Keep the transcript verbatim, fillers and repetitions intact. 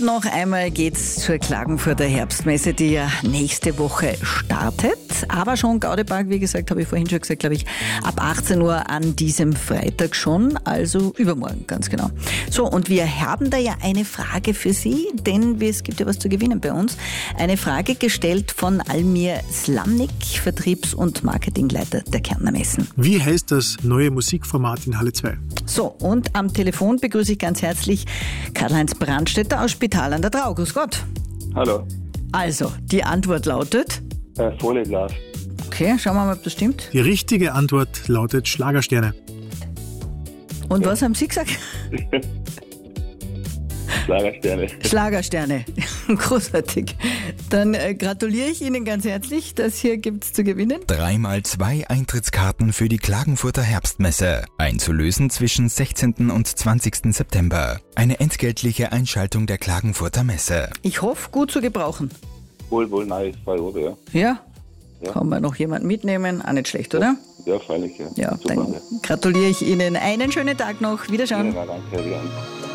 Und noch einmal geht's zur Klagenfurter Herbstmesse, die ja nächste Woche startet. Aber schon Gaudepark, wie gesagt, habe ich vorhin schon gesagt, glaube ich, ab achtzehn Uhr an diesem Freitag schon, also übermorgen, ganz genau. So, und wir haben da ja eine Frage für Sie, denn es gibt ja was zu gewinnen bei uns. Eine Frage gestellt von Almir Slamnik, Vertriebs- und Marketingleiter der Kärntner Messen. Wie heißt das neue Musikformat in Halle zwei? So, und am Telefon begrüße ich ganz herzlich Karl-Heinz Brandstätter aus Spital an der Trau. Grüß Gott. Hallo. Also, die Antwort lautet? Äh, Folienglas. Okay, schauen wir mal, ob das stimmt. Die richtige Antwort lautet Schlagersterne. Und was haben Sie gesagt? Schlagersterne. Schlagersterne. Großartig. Dann äh, gratuliere ich Ihnen ganz herzlich. Das hier gibt's zu gewinnen. Dreimal zwei Eintrittskarten für die Klagenfurter Herbstmesse. Einzulösen zwischen sechzehnten und zwanzigsten September. Eine entgeltliche Einschaltung der Klagenfurter Messe. Ich hoffe, gut zu gebrauchen. Wohl, wohl, nice, zwei Euro, ja. Ja? Ja. Kann man noch jemanden mitnehmen? Auch nicht schlecht, oder? Ja, freilich, ja. Ja, Super, dann ja. gratuliere ich Ihnen. Einen schönen Tag noch. Wiederschauen. Ja, danke, wieder.